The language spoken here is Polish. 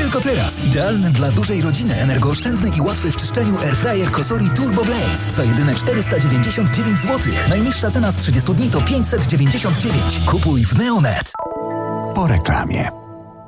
Tylko teraz. Idealny dla dużej rodziny, energooszczędny i łatwy w czyszczeniu airfryer Cosori Turbo Blaze. Za jedyne 499 zł. Najniższa cena z 30 dni to 599. Kupuj w Neonet. Po reklamie.